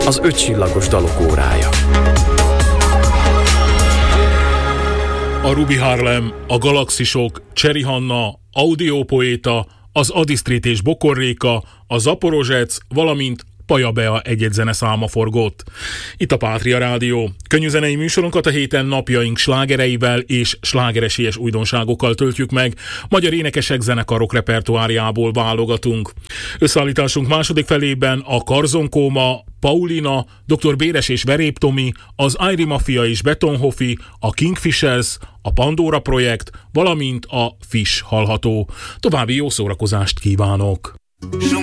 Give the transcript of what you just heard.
az 5 csillagos dalok órája. A Ruby Harlem, a Galaxisok, Cseri Hanna, Audiopoéta, az Adisztrít és Bokorréka, a Zaporozsec, valamint Paja Bea egy-egy zeneszáma forgott. Itt a Pátria Rádió. Könnyűzenei műsorunkat a héten napjaink slágereivel és slágeresélyes újdonságokkal töltjük meg. Magyar énekesek, zenekarok repertoárjából válogatunk. Összeállításunk második felében a Karzonkóma, Paulina, Dr. Béres és Verép Tomi, az Airi Mafia és Betonhofi, a Kingfishers, a Pandora Projekt, valamint a Fish hallható. További jó szórakozást kívánok!